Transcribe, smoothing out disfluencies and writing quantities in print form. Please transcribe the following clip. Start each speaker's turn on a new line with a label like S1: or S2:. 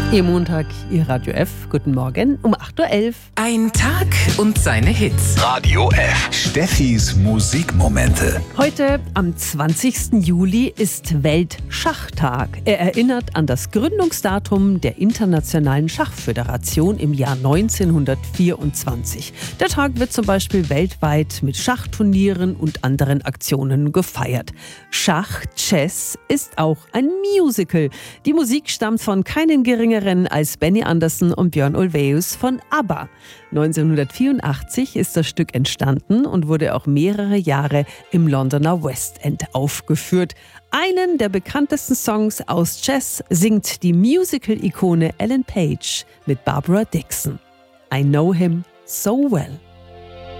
S1: Ihr Montag, Ihr Radio F. Guten Morgen um 8.11 Uhr.
S2: Ein Tag und seine Hits.
S3: Radio F. Steffis Musikmomente.
S1: Heute, am 20. Juli, ist Weltschachtag. Er erinnert an das Gründungsdatum der Internationalen Schachföderation im Jahr 1924. Der Tag wird zum Beispiel weltweit mit Schachturnieren und anderen Aktionen gefeiert. Schach, Chess, ist auch ein Musical. Die Musik stammt von keinen geringeren als Benny Andersson und Björn Ulvaeus von ABBA. 1984 ist das Stück entstanden und wurde auch mehrere Jahre im Londoner West End aufgeführt. Einen der bekanntesten Songs aus Chess singt die Musical-Ikone Ellen Page mit Barbara Dickson. I know him so well.